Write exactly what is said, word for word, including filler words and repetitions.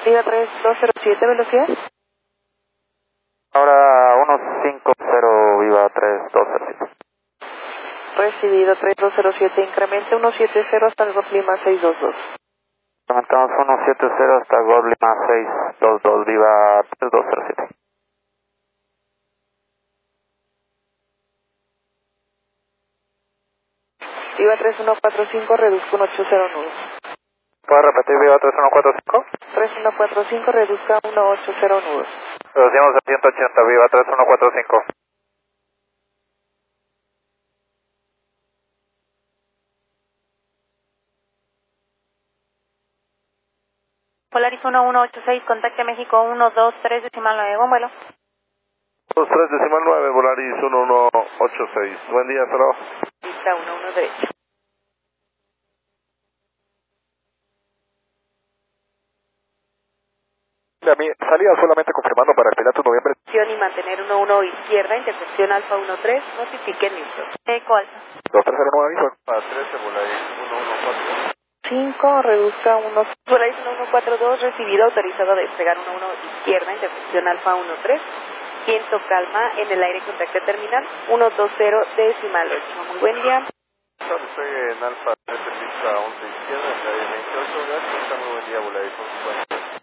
Viva tres dos cero siete, velocidad. Ahora uno cinco cero, Viva tres dos cero siete. Recibido tres dos cero siete, incremente uno siete cero hasta el Golf Lima seis dos dos. Incrementamos uno siete cero hasta Golf Lima seis dos dos, Viva tres dos cero siete. Viva tres uno cuatro cinco, reduzco un ocho cero nudos. ¿Puedes repetir Viva tres uno cuatro cinco? tres uno cuatro cinco, reduzca uno ocho cero nudos. Reducimos a ciento ochenta, Viva tres uno cuatro cinco. Polaris uno uno ocho seis, contacte México uno dos tres decimal nueve, buen vuelo. dos tres decimal nueve, Polaris uno uno ocho seis. Buen día, hasta luego. Pista uno uno derecho. A mí, salida solamente confirmando para el Pilatus noviembre. Y mantener uno uno izquierda, intersección alfa uno tres, notifique Newton. Eco alfa. dos tres cero nueve, aviso. Para trece, Polaris uno uno cuatro. cinco, reduzca uno. Polaris uno uno cuatro dos, recibido, autorizado a despegar uno uno izquierda, intersección alfa uno tres. Viento calma, en el aire contacto terminal uno dos cero decimal ocho. Muy buen día. Estoy en alfa trece, pista once izquierda, en la veintiocho, gracias, muy buen día, Polaris.